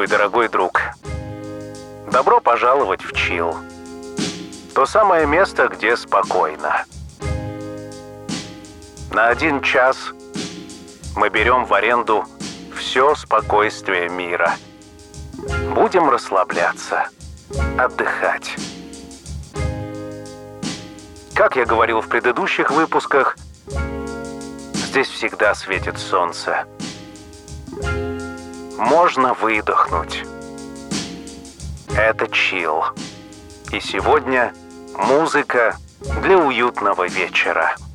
мой дорогой друг. Добро пожаловать в Чилл. То самое место, где спокойно. На 1 час мы берем в аренду все спокойствие мира. Будем расслабляться, отдыхать. Как я говорил в предыдущих выпусках, здесь всегда светит солнце. Можно выдохнуть. Это Чилл. И сегодня музыка для уютного вечера.